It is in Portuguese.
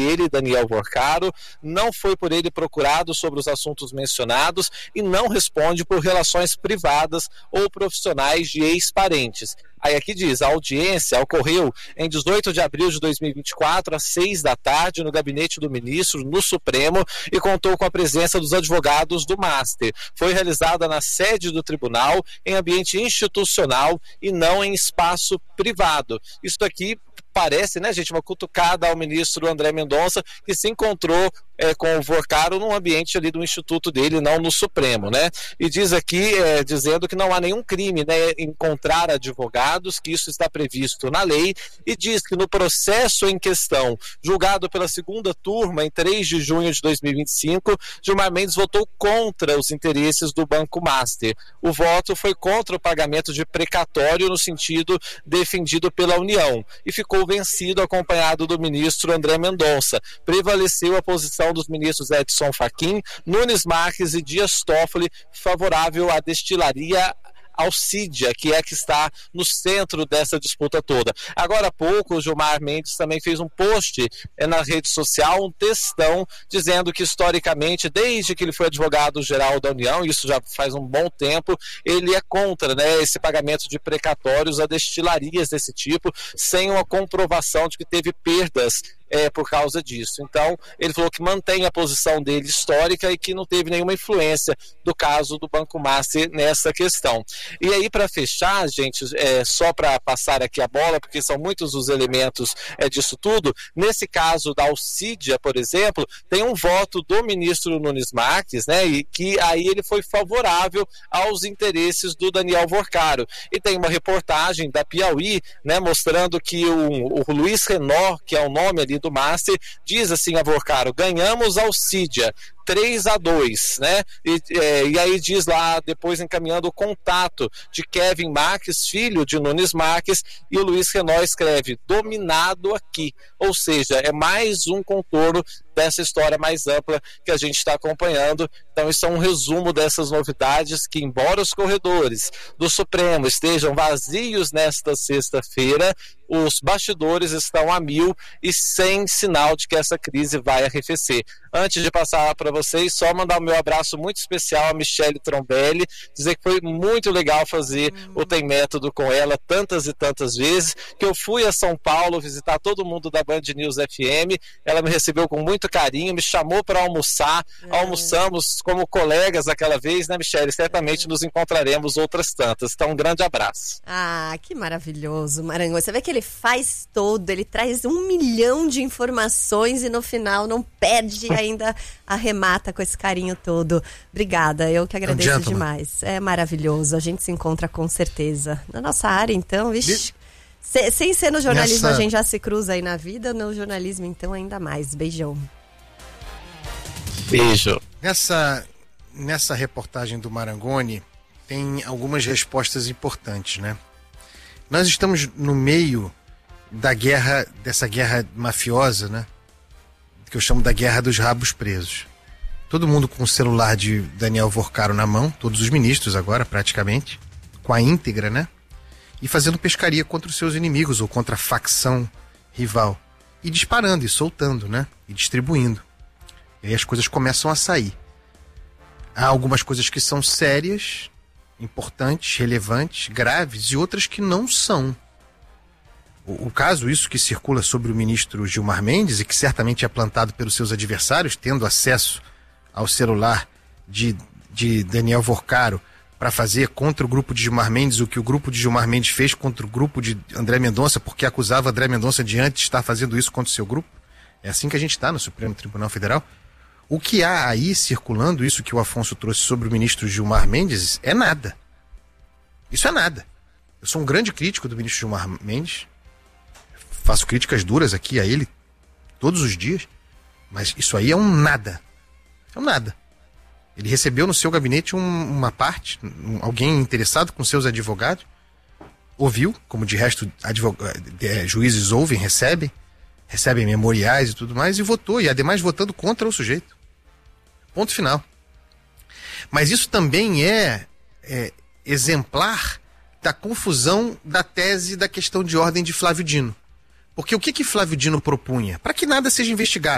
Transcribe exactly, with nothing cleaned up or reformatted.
ele, Daniel Vorcaro, não foi por ele procurado sobre os assuntos mencionados e não responde por relações privadas ou profissionais de ex-parentes. Aí aqui diz, a audiência ocorreu em dezoito de abril de dois mil e vinte e quatro, às seis da tarde, no gabinete do ministro, no Supremo, e contou com a presença dos advogados do Master. Foi realizada na sede do tribunal, em ambiente institucional e não em espaço privado. Isso aqui parece, né, gente, uma cutucada ao ministro André Mendonça, que se encontrou é, com o Vorcaro num ambiente ali do instituto dele, não no Supremo, né? E diz aqui, é, dizendo que não há nenhum crime, né, encontrar advogados, que isso está previsto na lei, e diz que no processo em questão, julgado pela segunda turma em três de junho de dois mil e vinte e cinco, Gilmar Mendes votou contra os interesses do Banco Master. O voto foi contra o pagamento de precatório no sentido defendido pela União, e ficou vencido acompanhado do ministro André Mendonça. Prevaleceu a posição dos ministros Edson Fachin, Nunes Marques e Dias Toffoli, favorável à destilaria Alcídia, que é que está no centro dessa disputa toda. Agora há pouco, o Gilmar Mendes também fez um post é, na rede social, um textão, dizendo que historicamente, desde que ele foi advogado-geral da União, isso já faz um bom tempo, ele é contra, né, esse pagamento de precatórios a destilarias desse tipo, sem uma comprovação de que teve perdas É, por causa disso. Então, ele falou que mantém a posição dele histórica e que não teve nenhuma influência do caso do Banco Master nessa questão. E aí, para fechar, gente, é, só para passar aqui a bola, porque são muitos os elementos é, disso tudo, nesse caso da Alcídia, por exemplo, tem um voto do ministro Nunes Marques, né, e que aí ele foi favorável aos interesses do Daniel Vorcaro. E tem uma reportagem da Piauí, né, mostrando que o, o Luiz Renor, que é o nome ali do Master, diz assim a Vorcaro: ganhamos Alcídia três a dois, né? E, é, e aí diz lá, depois encaminhando o contato de Kevin Marques, filho de Nunes Marques, e o Luiz Renor escreve: dominado aqui. Ou seja, é mais um contorno dessa história mais ampla que a gente está acompanhando. Então isso é um resumo dessas novidades que, embora os corredores do Supremo estejam vazios nesta sexta-feira, os bastidores estão a mil e sem sinal de que essa crise vai arrefecer. Antes de passar para vocês, só mandar o meu abraço muito especial a Michele Trombelli, dizer que foi muito legal fazer uhum. o Tem Método com ela tantas e tantas vezes, que eu fui a São Paulo visitar todo mundo da Band News F M, ela me recebeu com muito carinho, me chamou para almoçar, é. almoçamos como colegas aquela vez, né, Michele? Certamente é. nos encontraremos outras tantas. Então, um grande abraço. Ah, que maravilhoso, Maranhão. Você vê que ele faz todo, ele traz um milhão de informações e no final não perde, ainda arremata com esse carinho todo. Obrigada, eu que agradeço é um demais. É maravilhoso, a gente se encontra com certeza. Na nossa área, então, vixe, se, sem ser no jornalismo, Nessa... a gente já se cruza aí na vida, no jornalismo, então, ainda mais. Beijão. Beijo. Nessa, nessa reportagem do Marangoni, tem algumas respostas importantes, né? Nós estamos no meio da guerra, dessa guerra mafiosa, né? Que eu chamo da guerra dos rabos presos. Todo mundo com o celular de Daniel Vorcaro na mão, todos os ministros agora, praticamente, com a íntegra, né? E fazendo pescaria contra os seus inimigos ou contra a facção rival. E disparando, e soltando, né? E distribuindo. E aí as coisas começam a sair. Há algumas coisas que são sérias, importantes, relevantes, graves, e outras que não são. O, o caso, isso que circula sobre o ministro Gilmar Mendes, e que certamente é plantado pelos seus adversários, tendo acesso ao celular de, de Daniel Vorcaro para fazer contra o grupo de Gilmar Mendes o que o grupo de Gilmar Mendes fez contra o grupo de André Mendonça, porque acusava André Mendonça de antes estar fazendo isso contra o seu grupo. É assim que a gente está no Supremo Tribunal Federal. O que há aí circulando, isso que o Afonso trouxe sobre o ministro Gilmar Mendes, é nada. Isso é nada. Eu sou um grande crítico do ministro Gilmar Mendes. Faço críticas duras aqui a ele todos os dias. Mas isso aí é um nada. É um nada. Ele recebeu no seu gabinete um, uma parte, um, alguém interessado com seus advogados, ouviu, como de resto advogado, é, juízes ouvem, recebem, recebem memoriais e tudo mais, e votou, e ademais votando contra o sujeito. Ponto final. Mas isso também é, é exemplar da confusão da tese da questão de ordem de Flávio Dino. Porque o que que Flávio Dino propunha? Para que nada seja investigado.